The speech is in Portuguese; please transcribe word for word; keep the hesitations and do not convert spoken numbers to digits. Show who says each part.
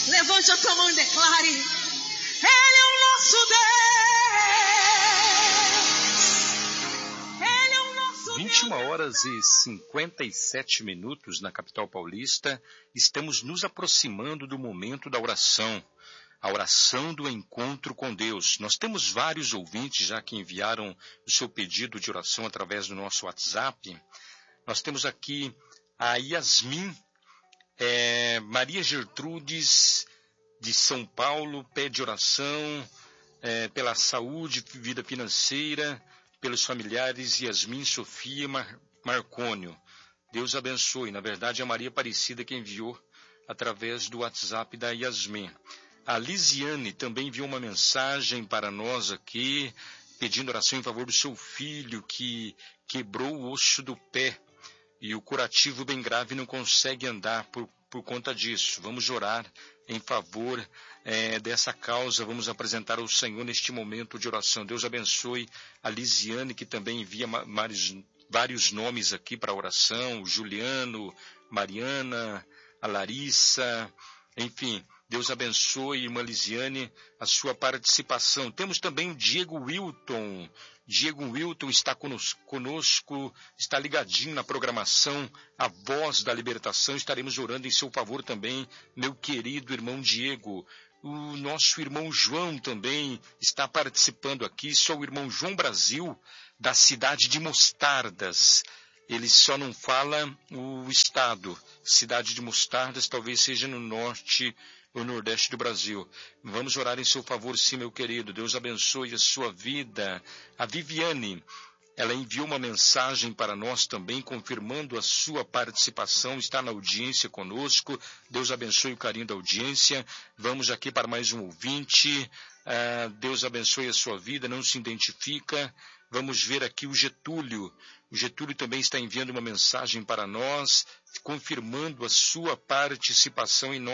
Speaker 1: Levante a tua mão e declare: Ele é o nosso Deus. Ele é o nosso Deus.
Speaker 2: vinte e uma horas e cinquenta e sete minutos na capital paulista. Estamos nos aproximando do momento da oração. A oração do encontro com Deus. Nós temos vários ouvintes já que enviaram o seu pedido de oração através do nosso WhatsApp. Nós temos aqui a Yasmin, é, Maria Gertrudes de São Paulo, pede oração é, pela saúde, vida financeira, pelos familiares Yasmin, Sofia, Mar, Marcônio. Deus abençoe. Na verdade, é a Maria Aparecida que enviou através do WhatsApp da Yasmin. A Lisiane também enviou uma mensagem para nós aqui, pedindo oração em favor do seu filho que quebrou o osso do pé e o curativo bem grave não consegue andar por, por conta disso. Vamos orar em favor é, dessa causa, vamos apresentar ao Senhor neste momento de oração. Deus abençoe a Lisiane, que também envia vários, vários nomes aqui para a oração, o Juliano, Mariana, a Larissa, enfim. Deus abençoe, irmã Lisiane, a sua participação. Temos também o Diego Wilton. Diego Wilton está conosco, está ligadinho na programação A Voz da Libertação. Estaremos orando em seu favor também, meu querido irmão Diego. O nosso irmão João também está participando aqui. Sou o irmão João Brasil, da cidade de Mostardas. Ele só não fala o estado. Cidade de Mostardas talvez seja no norte ou nordeste do Brasil. Vamos orar em seu favor, sim, meu querido. Deus abençoe a sua vida. A Viviane, ela enviou uma mensagem para nós também, confirmando a sua participação, está na audiência conosco. Deus abençoe o carinho da audiência. Vamos aqui para mais um ouvinte. Ah, Deus abençoe a sua vida, não se identifica. Vamos ver aqui o Getúlio. O Getúlio também está enviando uma mensagem para nós, confirmando a sua participação em nós.